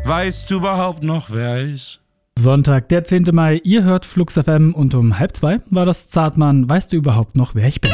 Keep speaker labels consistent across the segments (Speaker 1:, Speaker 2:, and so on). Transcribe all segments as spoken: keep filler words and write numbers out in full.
Speaker 1: Weißt du überhaupt noch, wer ich?
Speaker 2: Sonntag, der zehnte Mai, ihr hört Flux F M und um halb zwei war das Zartmann. Weißt du überhaupt noch, wer ich bin?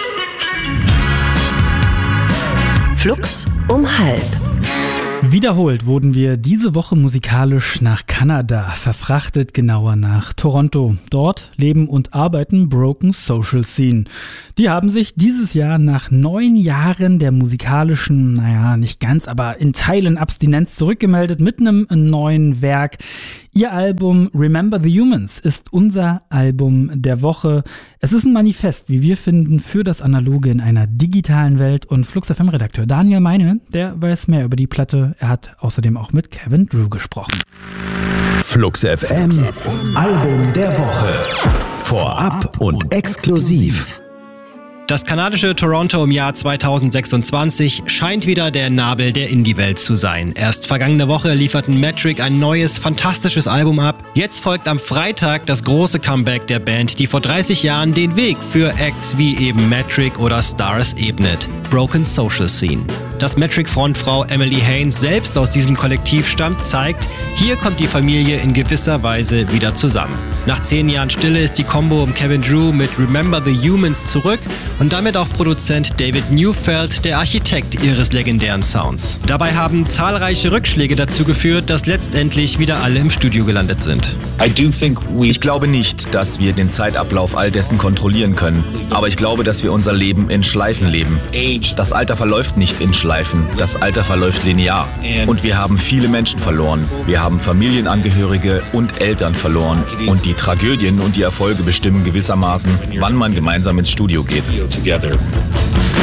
Speaker 3: Flux um halb.
Speaker 2: Wiederholt wurden wir diese Woche musikalisch nach Kanada verfrachtet, genauer nach Toronto. Dort leben und arbeiten Broken Social Scene. Die haben sich dieses Jahr nach neun Jahren der musikalischen, naja, nicht ganz, aber in Teilen Abstinenz zurückgemeldet mit einem neuen Werk. Ihr Album Remember the Humans ist unser Album der Woche. Es ist ein Manifest, wie wir finden, für das Analoge in einer digitalen Welt. Und Flux F M-Redakteur Daniel Meine, der weiß mehr über die Platte. Er hat außerdem auch mit Kevin Drew gesprochen.
Speaker 4: Flux F M, Album der Woche. Vorab und exklusiv.
Speaker 5: Das kanadische Toronto im Jahr zweitausendsechsundzwanzig scheint wieder der Nabel der Indie-Welt zu sein. Erst vergangene Woche lieferten Metric ein neues, fantastisches Album ab. Jetzt folgt am Freitag das große Comeback der Band, die vor dreißig Jahren den Weg für Acts wie eben Metric oder Stars ebnet. Broken Social Scene. Dass Metric-Frontfrau Emily Haines selbst aus diesem Kollektiv stammt, zeigt, hier kommt die Familie in gewisser Weise wieder zusammen. Nach zehn Jahren Stille ist die Combo um Kevin Drew mit Remember the Humans zurück und damit auch Produzent David Neufeld, der Architekt ihres legendären Sounds. Dabei haben zahlreiche Rückschläge dazu geführt, dass letztendlich wieder alle im Studio gelandet sind.
Speaker 6: Ich glaube nicht, dass wir den Zeitablauf all dessen kontrollieren können, aber ich glaube, dass wir unser Leben in Schleifen leben. Das Alter verläuft nicht in Schleifen, das Alter verläuft linear. Und wir haben viele Menschen verloren. Wir haben Familienangehörige und Eltern verloren. Und die Tragödien und die Erfolge bestimmen gewissermaßen, wann man gemeinsam ins Studio geht.
Speaker 7: Together.